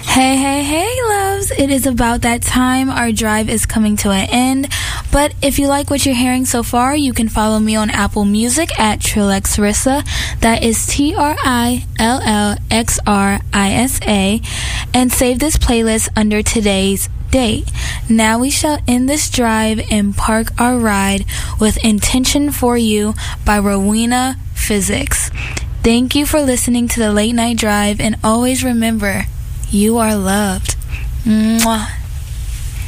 Hey, hey, hey, loves. It is about that time. Our drive is coming to an end. But if you like what you're hearing so far, you can follow me on Apple Music at TrillXRissa. That is TRILLXRISA. And save this playlist under today's date. Now we shall end this drive and park our ride with Intention for You by Rowena Physics. Thank you for listening to the Late Night Drive, and always remember, you are loved. Mwah.